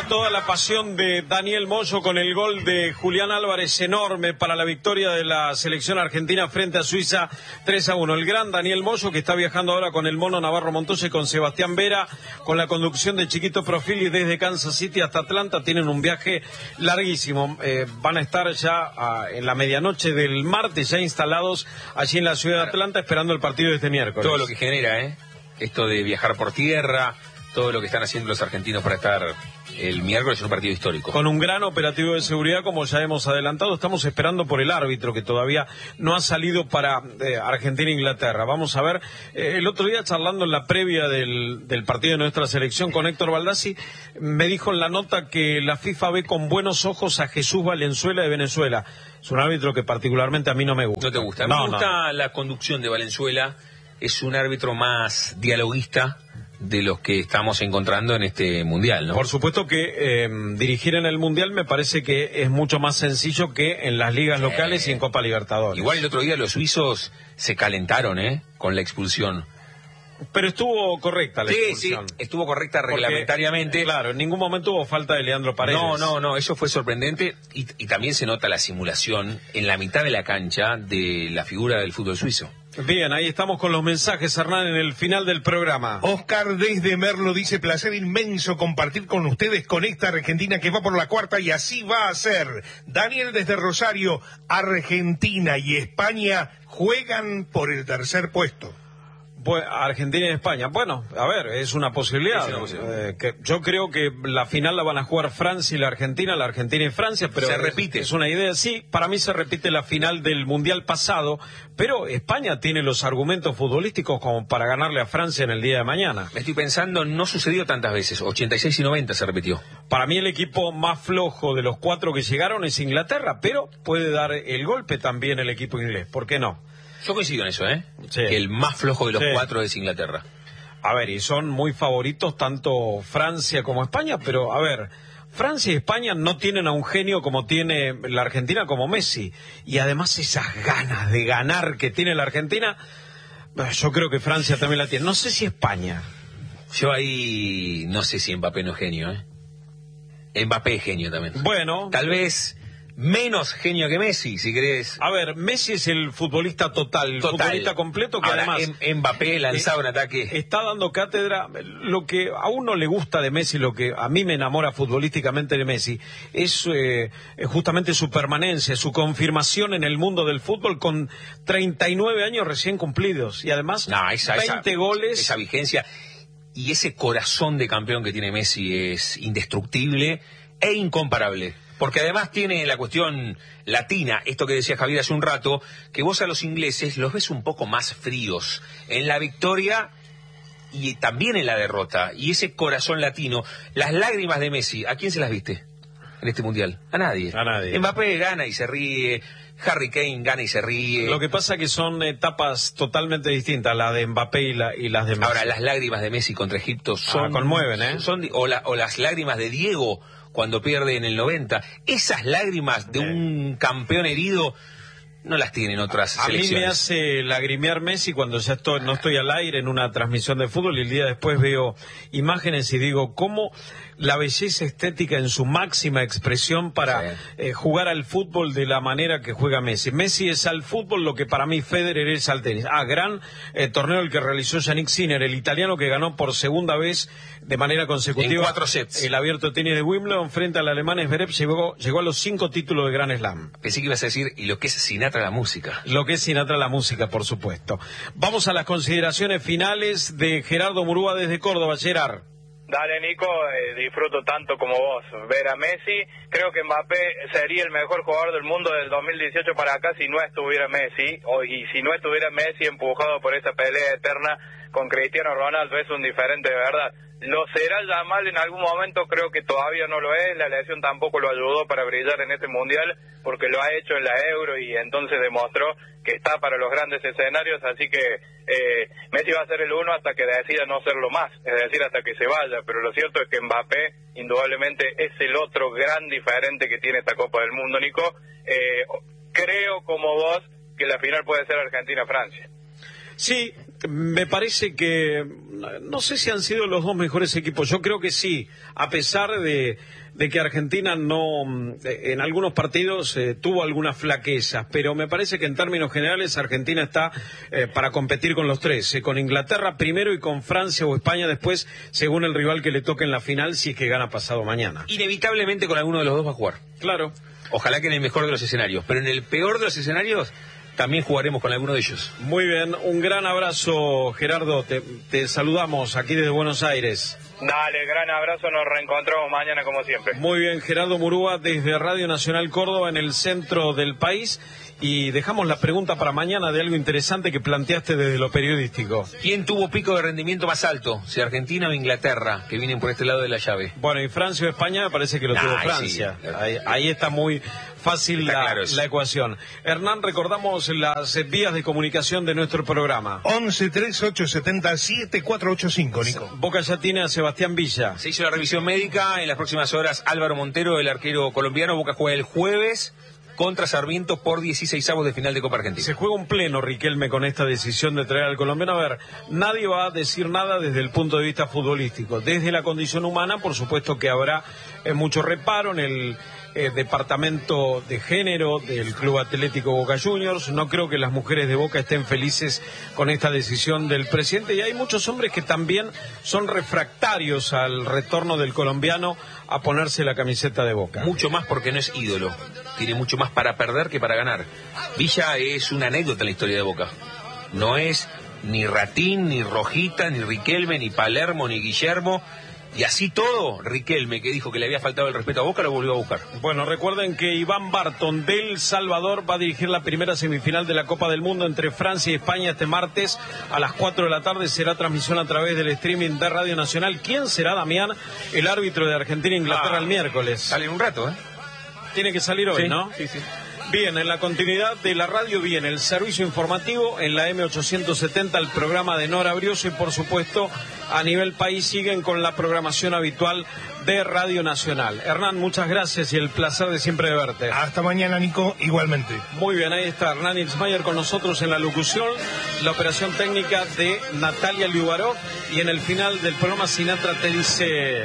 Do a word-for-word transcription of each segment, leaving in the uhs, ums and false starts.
está toda la pasión de Daniel Moyo con el gol de Julián Álvarez, enorme para la victoria de la selección argentina frente a Suiza tres a uno. El gran Daniel Moyo, que está viajando ahora con el Mono Navarro Montoya y con Sebastián Vera, con la conducción de Chiquito Profili desde Kansas City hasta Atlanta. Tienen un viaje larguísimo. Eh, van a estar ya a, en la medianoche del martes ya instalados allí en la ciudad de Atlanta esperando el partido de este miércoles. Todo lo que genera, ¿eh? Esto de viajar por tierra, todo lo que están haciendo los argentinos para estar el miércoles en un partido histórico. Con un gran operativo de seguridad, como ya hemos adelantado. Estamos esperando por el árbitro, que todavía no ha salido para eh, Argentina-Inglaterra. Vamos a ver, eh, el otro día charlando en la previa del, del partido de nuestra selección con Héctor Baldassi, me dijo en la nota que la FIFA ve con buenos ojos a Jesús Valenzuela de Venezuela. Es un árbitro que particularmente a mí no me gusta. ¿No te gusta? No, me gusta no. La conducción de Valenzuela. Es un árbitro más dialoguista de los que estamos encontrando en este Mundial, ¿no? Por supuesto que eh, dirigir en el Mundial me parece que es mucho más sencillo que en las ligas locales eh, y en Copa Libertadores. Igual el otro día los suizos se calentaron, ¿eh? Con la expulsión. Pero estuvo correcta la sí, expulsión. Sí, estuvo correcta Porque, reglamentariamente. Claro, en ningún momento hubo falta de Leandro Paredes. No, no, no, eso fue sorprendente y, y también se nota la simulación en la mitad de la cancha de la figura del fútbol suizo. Bien, ahí estamos con los mensajes, Hernán, en el final del programa. Oscar desde Merlo dice: placer inmenso compartir con ustedes con esta Argentina que va por la cuarta y así va a ser. Daniel desde Rosario: Argentina y España juegan por el tercer puesto. Pues Argentina y España. Bueno, a ver, es una posibilidad. Es una posibilidad. Eh, que yo creo que la final la van a jugar Francia y la Argentina, la Argentina y Francia, pero se repite. Es, es una idea, sí, para mí se repite la final del Mundial pasado, pero España tiene los argumentos futbolísticos como para ganarle a Francia en el día de mañana. Me estoy pensando, no sucedió tantas veces, ochenta y seis y noventa se repitió. Para mí el equipo más flojo de los cuatro que llegaron es Inglaterra, pero puede dar el golpe también el equipo inglés, ¿por qué no? Yo coincido en eso, ¿eh? Sí. Que el más flojo de los sí. cuatro es Inglaterra. A ver, y son muy favoritos tanto Francia como España, pero a ver, Francia y España no tienen a un genio como tiene la Argentina, como Messi. Y además esas ganas de ganar que tiene la Argentina, yo creo que Francia también la tiene. No sé si España. Yo ahí no sé si Mbappé no es genio, ¿eh? Mbappé es genio también. Bueno. Tal vez menos genio que Messi, si querés. A ver, Messi es el futbolista total, el total. futbolista completo que ahora, además... Mbappé lanzaba un ataque. Está dando cátedra. Lo que a uno le gusta de Messi, lo que a mí me enamora futbolísticamente de Messi, es eh, justamente su permanencia, su confirmación en el mundo del fútbol con treinta y nueve años recién cumplidos. Y además no, esa, veinte esa, goles. Esa vigencia. Y ese corazón de campeón que tiene Messi es indestructible e incomparable. Porque además tiene la cuestión latina, esto que decía Javier hace un rato, que vos a los ingleses los ves un poco más fríos en la victoria y también en la derrota. Y ese corazón latino, las lágrimas de Messi, ¿a quién se las viste en este Mundial? A nadie. A nadie. Mbappé gana y se ríe, Harry Kane gana y se ríe. Lo que pasa que son etapas totalmente distintas, la de Mbappé y, la, y las de Messi. Ahora, las lágrimas de Messi contra Egipto son... Ah, conmueven, ¿eh? Son, o, la, o las lágrimas de Diego cuando pierde en el noventa, esas lágrimas de un campeón herido no las tienen otras a selecciones. A mí me hace lagrimear Messi cuando ya estoy, no estoy al aire en una transmisión de fútbol y el día después veo imágenes y digo cómo la belleza estética en su máxima expresión para sí. eh, jugar al fútbol de la manera que juega Messi. Messi es al fútbol lo que para mí Federer es al tenis. Ah, gran eh, torneo el que realizó Yannick Sinner, el italiano que ganó por segunda vez de manera consecutiva en cuatro sets el abierto de tenis de Wimbledon frente al alemán Zverev. Llegó, llegó a los cinco títulos de Grand Slam. Pensé que ibas a decir, y lo que es Sinatra la música. Lo que es Sinatra la música, por supuesto. Vamos a las consideraciones finales de Gerardo Murúa desde Córdoba. Gerard. Dale, Nico, eh, disfruto tanto como vos ver a Messi. Creo que Mbappé sería el mejor jugador del mundo del dos mil dieciocho para acá si no estuviera Messi, o, y si no estuviera Messi empujado por esa pelea eterna con Cristiano Ronaldo. Es un diferente de verdad. Lo será Yamal en algún momento, creo que todavía no lo es. La lesión tampoco lo ayudó para brillar en este mundial, porque lo ha hecho en la Euro y entonces demostró que está para los grandes escenarios. Así que eh, Messi va a ser el uno hasta que decida no serlo más, es decir, hasta que se vaya. Pero lo cierto es que Mbappé indudablemente es el otro gran diferente que tiene esta Copa del Mundo, Nico. Eh, creo como vos que la final puede ser Argentina-Francia. Sí, Me parece que, no sé si han sido los dos mejores equipos, yo creo que sí, a pesar de, de que Argentina no, en algunos partidos eh, tuvo algunas flaquezas, pero me parece que en términos generales Argentina está eh, para competir con los tres, eh, con Inglaterra primero y con Francia o España después, según el rival que le toque en la final, si es que gana pasado mañana. Inevitablemente con alguno de los dos va a jugar. Claro. Ojalá que en el mejor de los escenarios, pero en el peor de los escenarios también jugaremos con alguno de ellos. Muy bien, un gran abrazo, Gerardo, te, te saludamos aquí desde Buenos Aires. Dale, gran abrazo, nos reencontramos mañana como siempre. Muy bien, Gerardo Murúa desde Radio Nacional Córdoba en el centro del país. Y dejamos la pregunta para mañana de algo interesante que planteaste desde lo periodístico. ¿Quién tuvo pico de rendimiento más alto? Si Argentina o Inglaterra, que vienen por este lado de la llave. Bueno, y Francia o España me parece que lo Ay, tuvo Francia. Sí. Ahí, ahí está muy fácil está la, claro la ecuación. Hernán, recordamos las vías de comunicación de nuestro programa. once, treinta y ocho, setenta, siete, cuatro ocho cinco, Nico. Boca ya tiene a Sebastián Villa. Se hizo la revisión médica. En las próximas horas, Álvaro Montero, el arquero colombiano. Boca juega el jueves contra Sarmiento por dieciseisavos de final de Copa Argentina. Se juega un pleno, Riquelme, con esta decisión de traer al colombiano. A ver, nadie va a decir nada desde el punto de vista futbolístico. Desde la condición humana, por supuesto que habrá eh, mucho reparo en el eh, departamento de género del Club Atlético Boca Juniors. No creo que las mujeres de Boca estén felices con esta decisión del presidente. Y hay muchos hombres que también son refractarios al retorno del colombiano a ponerse la camiseta de Boca. Mucho más porque no es ídolo. Tiene mucho más para perder que para ganar. Villa es una anécdota en la historia de Boca. No es ni Ratín, ni Rojita, ni Riquelme, ni Palermo, ni Guillermo. Y así todo, Riquelme, que dijo que le había faltado el respeto a Boca, lo volvió a buscar. Bueno, recuerden que Iván Barton del Salvador va a dirigir la primera semifinal de la Copa del Mundo entre Francia y España este martes a las cuatro de la tarde. Será transmisión a través del streaming de Radio Nacional. ¿Quién será, Damián, el árbitro de Argentina e Inglaterra ah, el miércoles? Sale en un rato, ¿eh? Tiene que salir hoy, sí, ¿no? Sí, sí. Bien, en la continuidad de la radio viene el servicio informativo en la eme ochocientos setenta, el programa de Nora Brioso y por supuesto a nivel país siguen con la programación habitual de Radio Nacional. Hernán, muchas gracias y el placer de siempre de verte. Hasta mañana, Nico, igualmente. Muy bien, ahí está Hernán Itzmayer con nosotros en la locución, la operación técnica de Natalia Liubaró y en el final del programa Sinatra te dice...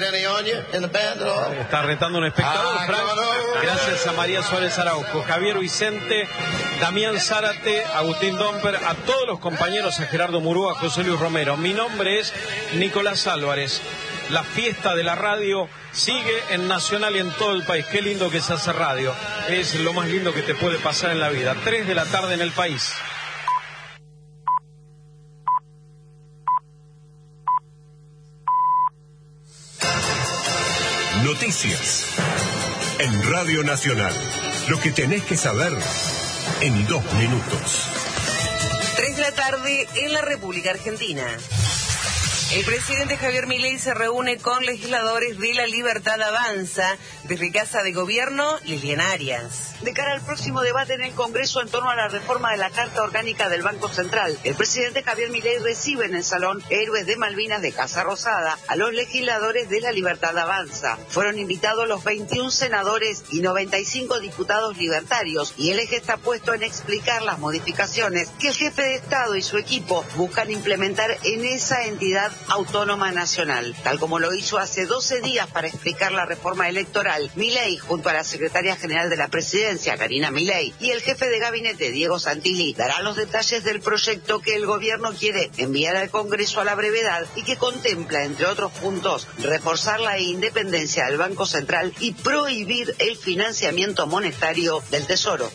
Está retando un espectador, ah, Frank. Gracias a María Suárez Araujo, Javier Vicente, Damián Zárate, Agustín Domper, a todos los compañeros, a Gerardo Murúa, a José Luis Romero. Mi nombre es Nicolás Álvarez. La fiesta de la radio sigue en Nacional y en todo el país. Qué lindo que se hace radio. Es lo más lindo que te puede pasar en la vida. Tres de la tarde en el país. Noticias en Radio Nacional. Lo que tenés que saber en dos minutos. Tres de la tarde en la República Argentina. El presidente Javier Milei se reúne con legisladores de La Libertad Avanza, desde Casa de Gobierno, Liliana Arias. De cara al próximo debate en el Congreso en torno a la reforma de la Carta Orgánica del Banco Central, el presidente Javier Milei recibe en el Salón Héroes de Malvinas de Casa Rosada a los legisladores de La Libertad Avanza. Fueron invitados los veintiún senadores y noventa y cinco diputados libertarios, y el eje está puesto en explicar las modificaciones que el jefe de Estado y su equipo buscan implementar en esa entidad autónoma nacional. Tal como lo hizo hace doce días para explicar la reforma electoral, Milei, junto a la secretaria general de la presidencia, Karina Milei, y el jefe de gabinete, Diego Santilli, dará los detalles del proyecto que el gobierno quiere enviar al Congreso a la brevedad y que contempla, entre otros puntos, reforzar la independencia del Banco Central y prohibir el financiamiento monetario del Tesoro.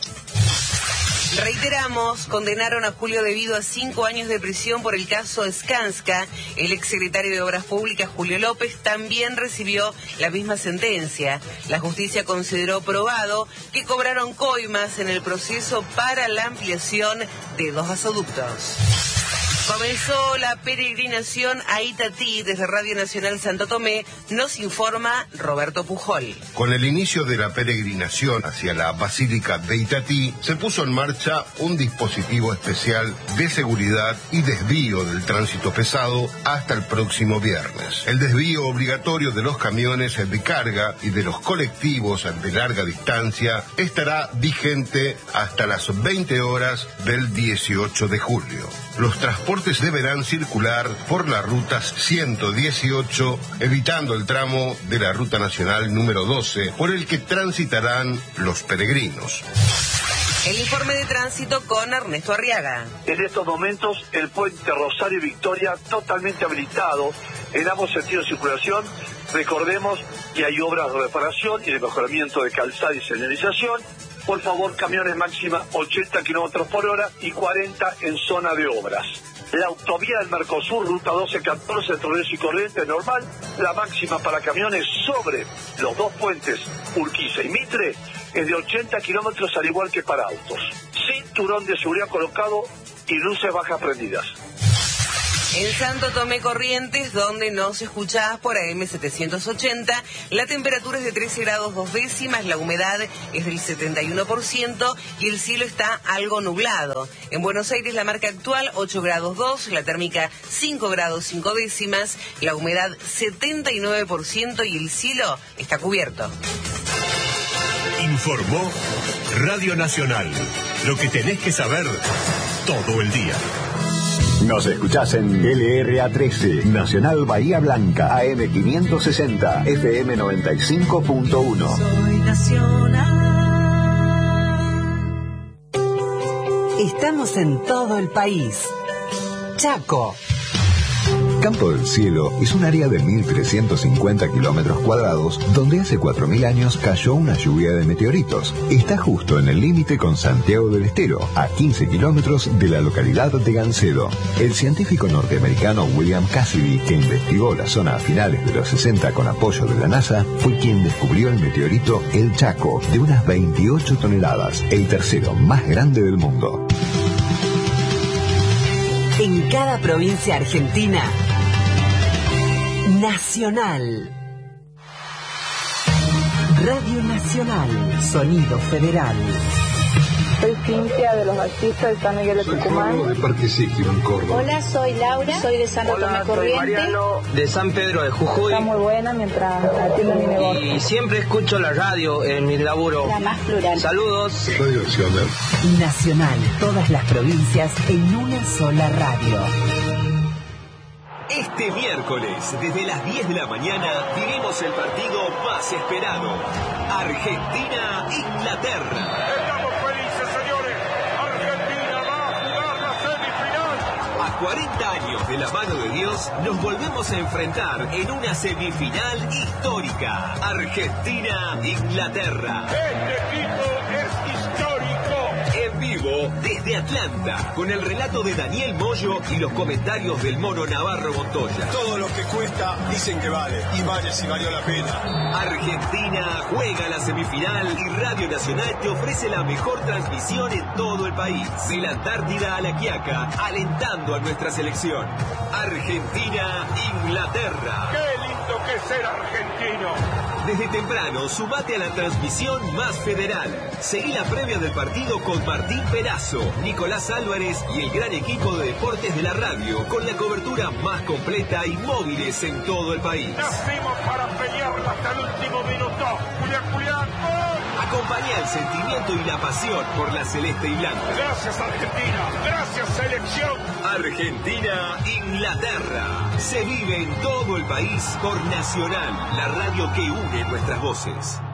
Reiteramos, condenaron a Julio Debido a cinco años de prisión por el caso Skanska. El exsecretario de Obras Públicas, Julio López, también recibió la misma sentencia. La justicia consideró probado que cobraron coimas en el proceso para la ampliación de dos gasoductos. Comenzó la peregrinación a Itatí desde Radio Nacional Santo Tomé, nos informa Roberto Pujol. Con el inicio de la peregrinación hacia la Basílica de Itatí, se puso en marcha un dispositivo especial de seguridad y desvío del tránsito pesado hasta el próximo viernes. El desvío obligatorio de los camiones de carga y de los colectivos de larga distancia estará vigente hasta las veinte horas del dieciocho de julio. Los transportes transportes deberán circular por la ruta ciento dieciocho, evitando el tramo de la ruta nacional número doce, por el que transitarán los peregrinos. El informe de tránsito con Ernesto Arriaga. En estos momentos, el puente Rosario Victoria totalmente habilitado en ambos sentidos de circulación. Recordemos que hay obras de reparación y de mejoramiento de calzada y señalización. Por favor, camiones máxima ochenta kilómetros por hora y cuarenta en zona de obras. La autovía del Mercosur, ruta doce catorce, Progreso y Corrientes, normal. La máxima para camiones sobre los dos puentes Urquiza y Mitre es de ochenta kilómetros, al igual que para autos. Cinturón de seguridad colocado y luces bajas prendidas. En Santo Tomé Corrientes, donde nos escuchás por A M setecientos ochenta, la temperatura es de trece grados dos décimas, la humedad es del setenta y uno por ciento y el cielo está algo nublado. En Buenos Aires la marca actual ocho grados dos, la térmica cinco grados cinco décimas, la humedad setenta y nueve por ciento y el cielo está cubierto. Informó Radio Nacional. Lo que tenés que saber todo el día. Nos escuchás en L R A trece, Nacional Bahía Blanca, A M quinientos sesenta, F M noventa y cinco punto uno. Soy Nacional. Estamos en todo el país. Chaco. Campo del Cielo es un área de mil trescientos cincuenta kilómetros cuadrados donde hace cuatro mil años cayó una lluvia de meteoritos. Está justo en el límite con Santiago del Estero, a quince kilómetros de la localidad de Gancedo. El científico norteamericano William Cassidy, que investigó la zona a finales de los sesenta con apoyo de la NASA, fue quien descubrió el meteorito El Chaco, de unas veintiocho toneladas, el tercero más grande del mundo. En cada provincia argentina, Nacional. Radio Nacional, sonido federal. Soy Cintia de los Bautista de San Miguel de Tucumán. Soy de Parque Síquiro, en Córdoba. Hola, soy Laura, soy de Santo Tomé Corrientes. De San Pedro de Jujuy. Está muy buena mientras atiendo mi negocio. Y siempre escucho la radio en mi laburo. La más plural. Saludos. Radio Nacional. Nacional, todas las provincias en una sola radio. Este miércoles, desde las diez de la mañana, vivimos el partido más esperado. Argentina-Inglaterra. Estamos felices, señores. Argentina va a jugar la semifinal. A cuarenta años de la mano de Dios, nos volvemos a enfrentar en una semifinal histórica. Argentina-Inglaterra. Este equipo es histórico. En vivo desde Atlanta, con el relato de Daniel Moyo y los comentarios del Mono Navarro Montoya. Todo lo que cuesta dicen que vale, y vale si valió la pena. Argentina juega la semifinal y Radio Nacional te ofrece la mejor transmisión en todo el país. De la Antártida a La Quiaca, alentando a nuestra selección. Argentina-Inglaterra. ¡Qué lindo que es ser argentino! Desde temprano, sumate a la transmisión más federal. Seguí la previa del partido con Martín Perazo, Nicolás Álvarez y el gran equipo de deportes de la radio, con la cobertura más completa y móviles en todo el país. Nacimos para pelearla hasta el último minuto. Julián, Julián, ¡gol! Acompañá el sentimiento y la pasión por la celeste y blanca. Gracias, Argentina. Gracias, selección. Argentina-Inglaterra. Se vive en todo el país por Nacional, la radio que une nuestras voces.